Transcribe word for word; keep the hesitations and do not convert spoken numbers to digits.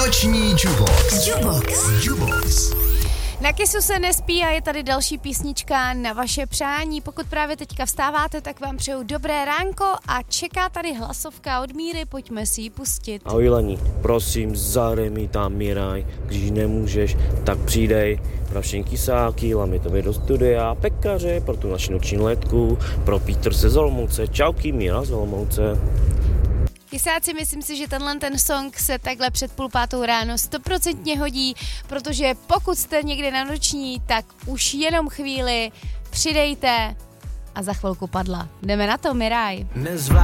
Noční Jubox. Jubox. Jubox. Na Kissu se nespí a je tady další písnička na vaše přání. Pokud právě teďka vstáváte, tak vám přeju dobré ránko a čeká tady hlasovka od Míry, pojďme si ji pustit. Ahoj Lení, prosím, zahraj mi tam Miraj, když nemůžeš, tak přijdej. Pro všechny kysáky, Lamitovi do studia, pekaře, pro tu naši noční letku, pro Pítr se z Olomouce, čauky, Míra z Olomouce. Kysáci, myslím si, že tenhle ten song se takhle před půl pátou ráno stoprocentně hodí, protože pokud jste někde na noční, tak už jenom chvíli přidejte a za chvilku padla. Jdeme na to, Miraj. Nezvládnu